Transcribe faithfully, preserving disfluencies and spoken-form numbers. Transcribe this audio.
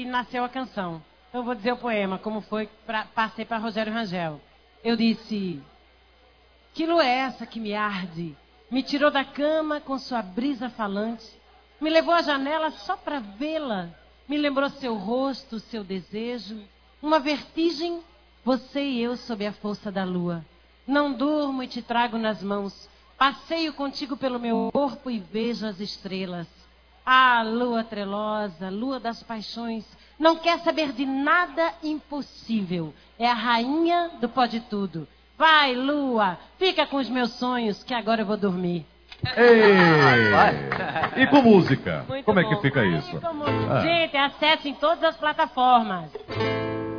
nasceu a canção. Eu vou dizer o poema, como foi, pra, passei para Rogério Rangel. Eu disse: que lua é essa que me arde? Me tirou da cama com sua brisa falante. Me levou à janela só para vê-la. Me lembrou seu rosto, seu desejo. Uma vertigem, você e eu sob a força da lua. Não durmo e te trago nas mãos. Passeio contigo pelo meu corpo e vejo as estrelas. Ah, lua trelosa, lua das paixões, não quer saber de nada impossível. É a rainha do pode tudo. Vai, lua, fica com os meus sonhos que agora eu vou dormir. Ei. E com música? Muito Como bom. é que fica Aí, isso? como... Ah. Gente, acesse em todas as plataformas.